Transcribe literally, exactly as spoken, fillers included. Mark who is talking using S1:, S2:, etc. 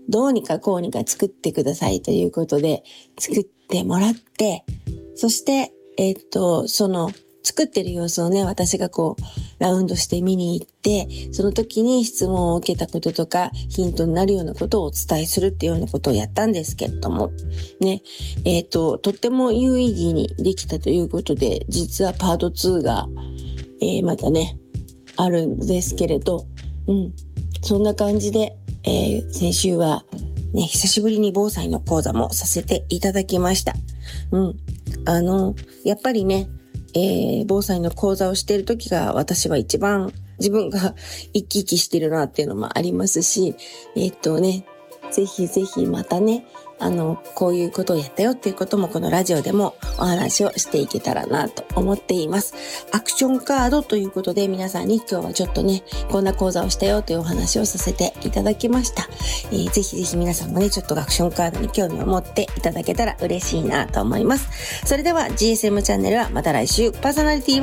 S1: どうにかこうにか作ってくださいということで作ってもらって、そしてえっとその作ってる様子をね、私がこうラウンドして見に行って、その時に質問を受けたこととかヒントになるようなことをお伝えするっていうようなことをやったんですけれどもね、えっととっても有意義にできたということで、実はパートツーが、えー、またねあるんですけれど、うん、そんな感じで、えー、先週はね、久しぶりに防災の講座もさせていただきました。うん、あのやっぱりね、えー、防災の講座をしている時が私は一番自分が生き生きしてるなっていうのもありますし、えー、っとね、ぜひぜひまたね、あの、こういうことをやったよっていうこともこのラジオでもお話をしていけたらなと思っています。アクションカードということで皆さんに今日はちょっとね、こんな講座をしたよというお話をさせていただきました。えー、ぜひぜひ皆さんもね、ちょっとアクションカードに興味を持っていただけたら嬉しいなと思います。それでは ジーエスエム チャンネルはまた来週。パーソナリティは